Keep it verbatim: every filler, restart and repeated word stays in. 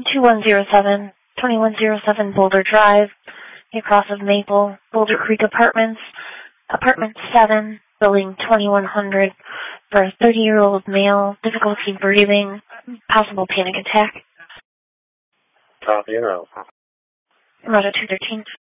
two one zero seven, twenty-one oh seven Boulder Drive, across of Maple, Boulder Creek Apartments, Apartment seven, Building twenty-one hundred, for a thirty-year-old male, difficulty breathing, possible panic attack. Copy and route. Roger two thirteen.